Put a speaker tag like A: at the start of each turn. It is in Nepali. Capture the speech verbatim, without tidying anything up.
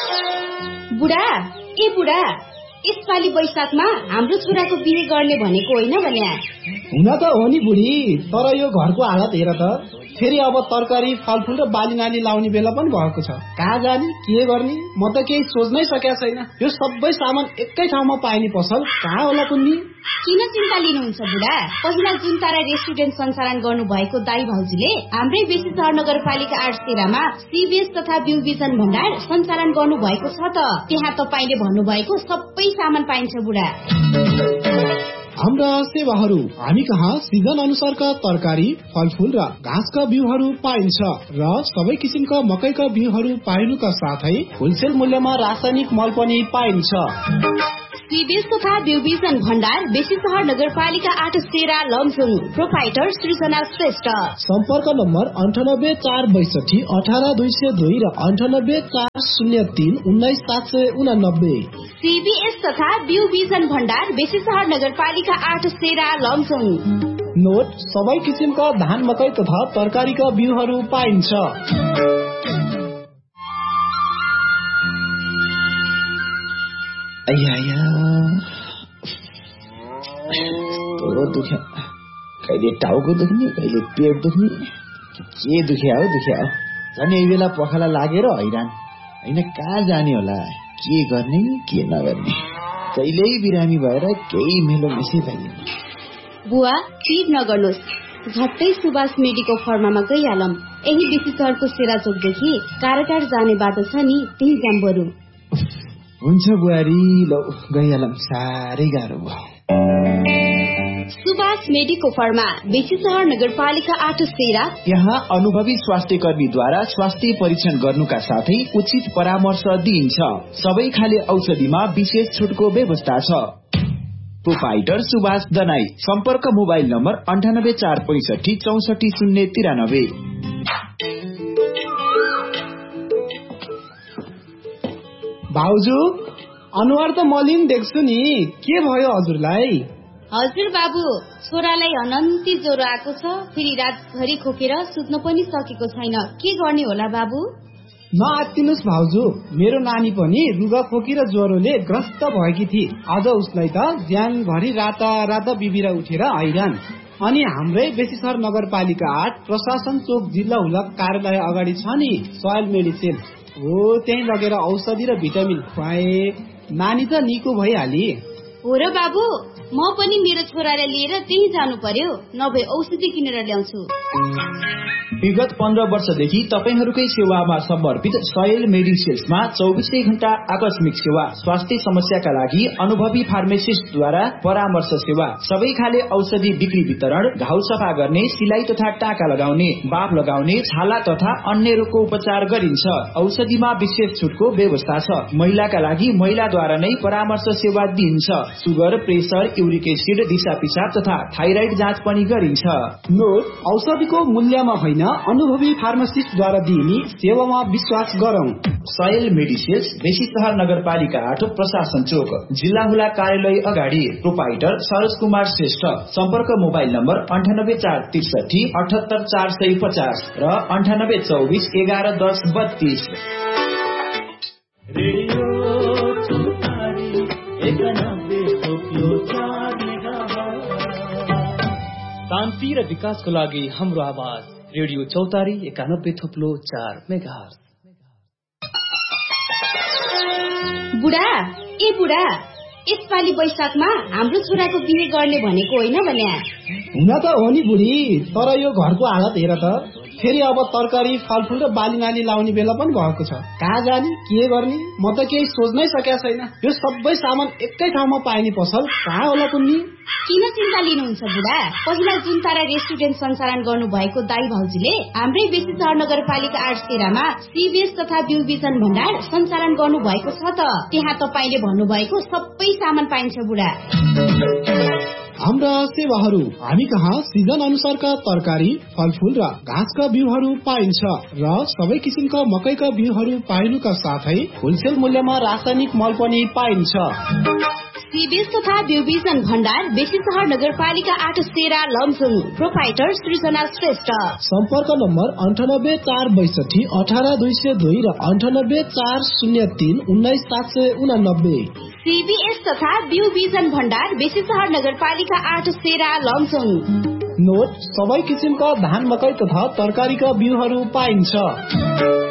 A: बुढा ए बुढा यसपालि वैशाखमा हाम्रो छोराको बिहे गर्ने भनेको होइन भने
B: हुन त हो नि बुढी, तर यो घरको हालत हेर त। फेरि अब तरकारी फलफुल र बाली नाली लाउने बेला पनि भएको छ। कहाँ जाने के गर्ने म त केही सोच्नै सकेको छैन। यो सबै सामान एकै ठाउँमा पाइने पसल कहाँ होला कुन्नी?
A: किन चिन्ता लिनुहुन्छ बुढा? पहिला जुन तारा रेस्टुरेन्ट सञ्चालन गर्नु भएको दाई भाउजूले हाम्रै बेसी सहर नगरपालिका आठ तेह्रमा सीबीएस तथा बिउ बिजन भण्डार सञ्चालन गर्नु भएको छ त। त्यहाँ तपाईले भन्नुभएको सबै सामान पाइन्छ बुढा।
B: हाम्रा सेवाहरू हामी कहाँ सिजन अनुसारका तरकारी फलफुल र घाँसका बिउहरू पाइन्छ र सबै किसिमका मकैका बिउहरू पाइनुका साथै होलसेल मूल्यमा रासायनिक मल पनि पाइन्छ।
A: सीबीएस तथा बिउ बिजन भण्डार बेसी सहर नगरपालिका आठ तेह्र लमजुङ। प्रोपाइटर सृजना श्रेष्ठ।
B: सम्पर्क नम्बर अन्ठानब्बे चार बैसठी अठार दुई सय दुई र अन्ठानब्बे चार शून्य तीन उन्नाइस सात सय उनानब्बे।
A: सीबीएस तथा बिउ बिजन भण्डार बेसी सहर नगरपालिका आठ तेह्र लमजुङ।
B: नोट सबै किसिमका धान मकै तथा तरकारीका बिउहरू पाइन्छ।
C: दुख्या कहिले टाउको दुख्ने कहिले पेट दुख्ने के दुख्या हो दुख्या हो। झन् यही बेला पखाला लागेर हैरान होइन, कहाँ जाने होला, के गर्ने के नगर्ने। कहिल्यै बिरामी भएर केही मेलो मिसै पाइँदैन।
A: बुवा चिज नगर्नुहोस्, झट्टै सुभाष मेडिको फर्मामा गइहालौँ। यही बेसी सहरको सेरा चोकदेखि काराटार जाने बाटो छ नि, त्यही जाम बरु।
C: हुन्छ बुहारी, ल गइहालौँ, साह्रै गाह्रो भयो।
A: सुभाष मेडिको फर्मा बेसी सहर नगरपालिका आठ तेह्र।
C: यहाँ अनुभवी स्वास्थ्य कर्मीद्वारा स्वास्थ्य परीक्षण गर्नुका साथै उचित परामर्श दिइन्छ। सबै खाले औषधिमा विशेष छुटको व्यवस्था छ। प्रोपाइटर सुभाष दनाई। सम्पर्क मोबाइल नम्बर अन्ठानब्बे चार पैसठी चौसठी शून्य तिरानब्बे।
B: भाउजू अनुहार त मलिन देख्छु नि, के भयो हजुरलाई?
A: हजुर बाबु, छोरालाई अनन्ती ज्वरो आएको छ। फेरि रातभरि खोकेर सुत्न पनि सकेको छैन। के गर्ने होला बाबु?
B: नआत्तिनुस् भाउजू, मेरो नानी पनि रुगा खोकी र ज्वरोले ग्रस्त भएकी थिए। आज उसलाई त ज्यानभरि राता राता बिबिर उठेर हैरान। अनि हाम्रै बेसी सहर नगरपालिका आठ प्रशासन चोक जिल्ला हुलक कार्यालय अगाडि छ नि सोयल मेडिसिन हो, त्यही लगेर औषधि र भिटामिन खुवाए। नानी त निको भइहाली।
A: हो र बाबु, म पनि मेरो छोरालाई लिएर त्यही जानु पर्यो, नभए औषधि किनेर ल्याउँछु।
C: विगत पन्ध्र वर्षदेखि तपाईहरूकै सेवामा समर्पित सोयल मेडिसिन्समा चौबिसै घण्टा आकस्मिक सेवा, स्वास्थ्य समस्याका लागि अनुभवी फार्मासिस्टद्वारा परामर्श सेवा, सबै खाले औषधि बिक्री वितरण, घाउ सफा गर्ने, सिलाई तथा टाका लगाउने, बाफ लगाउने, छाला तथा अन्य रोगको उपचार गरिन्छ। औषधिमा विशेष छुटको व्यवस्था छ। महिलाका लागि महिलाद्वारा नै परामर्श सेवा दिइन्छ। सुगर, प्रेसर, युरिक एसिड, दिशा पिसाब तथा थाइराइड जाँच पनि गरिन्छ।
B: नोट औषधिको मूल्यमा होइन, अनुभवी फार्मासिस्टद्वारा दिइने सेवामा विश्वास गरौं।
C: सोयल मेडिसिन्स बेसी सहर नगरपालिका आठ प्रशासन चोक जिल्ला हुला कार्यालय अगाडि। प्रोपाइटर सरोज कुमार श्रेष्ठ। सम्पर्क मोबाइल नम्बर अन्ठानब्बे चार त्रिसठी अठहत्तर चार सय पचास र अन्ठानब्बे चौबिस एघार दस बत्तीस।
D: शान्ति र विकासको लागि हाम्रो आवाज रेडियो चौतारी एकानब्बे थोप्लो चार मेगाहर्ज।
A: बुढा ए बुढा, यसपालि वैशाखमा हाम्रो छोराको बिहे गर्ने भनेको होइन भने?
B: हुन त हो नि बुढी, तर यो घरको हालत हेर त। फेरि अब तरकारी फलफुल र बाली नाली लाउने बेला पनि भएको छ। कहाँ जाने के गर्ने म त केही सोच्नै सकेको छैन। यो सबै सामान एकै ठाउँमा पाइने पसल कहाँ होला कुन्नी?
A: किन चिन्ता लिनुहुन्छ बुढा? पहिला जुन तारा रेस्टुरेन्ट सञ्चालन गर्नु भएको दाई भाउजूले हाम्रै बेसी सहर नगरपालिका आठ तेह्रमा सीबीएस तथा बिउ बिजन भण्डार सञ्चालन गर्नु भएको छ त। त्यहाँ तपाईले भन्नुभएको सबै सामान पाइन्छ बुढा।
B: हाम्रा सेवाहरू हामी कहाँ सिजन अनुसारका तरकारी फलफुल र घाँसका बिउहरू पाइन्छ र सबै किसिमका मकैका बिउहरू पाइनुका साथै होलसेल मूल्यमा रासायनिक मल पनि पाइन्छ।
A: सीबीएस तथा ब्युविजन भण्डार बेसी सहर नगरपालिका आठ सेरा लमजुङ। प्रोपाइटर सृजना श्रेष्ठ।
E: सम्पर्क नम्बर अन्ठानब्बे चार बैसठी अठार दुई सय दुई र अन्ठानब्बे चार शून्य तीन उन्नाइस सात सय उनानब्बे।
A: सीबीएस तथा ब्युविजन भण्डार बेसी सहर नगरपालिका आठ सेरा लमजुङ।
E: नोट, सबै किसिमका धान मकै तथा तरकारीका बिउहरू पाइन्छ।